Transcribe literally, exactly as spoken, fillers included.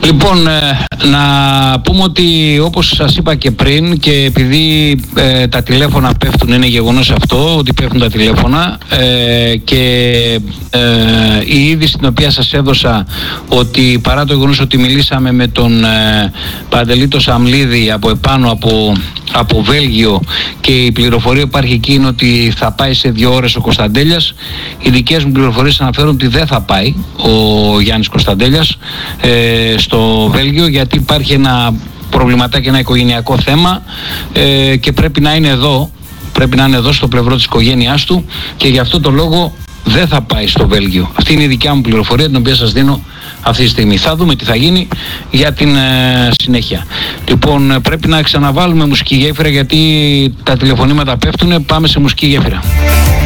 Λοιπόν, να πούμε ότι όπως σας είπα και πριν, και επειδή ε, τα τηλέφωνα πέφτουν, είναι γεγονός αυτό, ότι πέφτουν τα τηλέφωνα ε, και ε, η είδηση την οποία σας έδωσα, ότι παρά το γεγονός ότι μιλήσαμε με τον ε, Παντελή το Σαμλίδη από επάνω από, από Βέλγιο, και η πληροφορία που υπάρχει εκεί είναι ότι θα πάει σε δύο ώρες ο Κωνσταντέλιας, οι δικές μου πληροφορίες αναφέρουν ότι δεν θα πάει ο Γιάννης Κωνσταντέλιας ε, στο Βέλγιο, γιατί υπάρχει ένα προβληματάκι, ένα οικογενειακό θέμα ε, και πρέπει να είναι εδώ, πρέπει να είναι εδώ στο πλευρό της οικογένειάς του, και γι' αυτό το λόγο δεν θα πάει στο Βέλγιο. Αυτή είναι η δικιά μου πληροφορία, την οποία σας δίνω αυτή τη στιγμή. Θα δούμε τι θα γίνει για την ε, συνέχεια. Λοιπόν, πρέπει να ξαναβάλουμε μουσική γέφυρα, γιατί τα τηλεφωνήματα πέφτουν. Πάμε σε μουσική γέφυρα.